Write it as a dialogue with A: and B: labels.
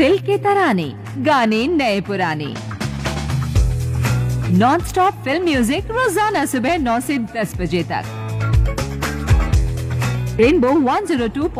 A: दिल के तराने, गाने नए पुराने, नॉन स्टॉप फिल्म म्यूजिक रोजाना सुबह 9 से 10 बजे तक। रेनबो 102